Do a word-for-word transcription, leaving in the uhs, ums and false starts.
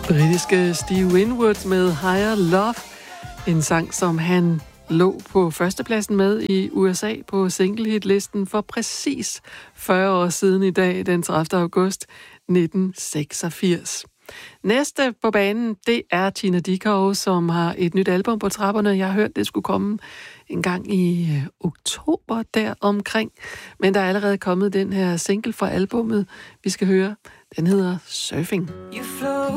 Britiske Steve Winwood med Higher Love. En sang, som han lå på førstepladsen med i U S A på single-hit-listen for præcis fyrre år siden i dag, den tredivte august nitten seksogfirs. Næste på banen, det er Tina Dickow, som har et nyt album på trapperne. Jeg har hørt, det skulle komme en gang i øh, oktober der omkring. Men der er allerede kommet den her single fra albummet, vi skal høre. Den hedder Surfing. You flow